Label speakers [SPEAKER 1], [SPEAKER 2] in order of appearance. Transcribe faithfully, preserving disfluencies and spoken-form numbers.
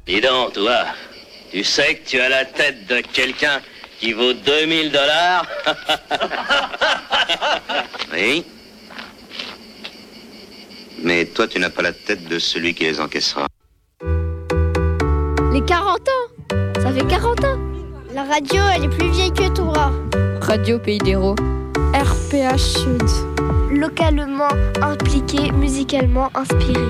[SPEAKER 1] Dis donc, toi, tu sais que tu as la tête de quelqu'un qui vaut deux mille dollars? Oui. Mais toi, tu n'as pas la tête de celui qui les encaissera.
[SPEAKER 2] Les quarante ans, ça fait quarante ans.
[SPEAKER 3] La radio, elle est plus vieille que toi.
[SPEAKER 4] Radio Pays d'Hérault. R P H Sud.
[SPEAKER 2] Localement impliqué, musicalement inspiré.